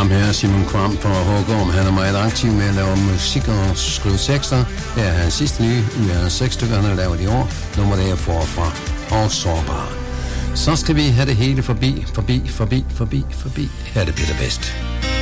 Ham her, Simon Kvam fra Hågård, han er meget aktiv med at lave musik og skrive tekster. Her er hans sidste nye, ud af 6 stykker, han har lavet i år. Nummer det er forfra og sårbar. Så skal vi have det hele forbi. Her er det Peter Best.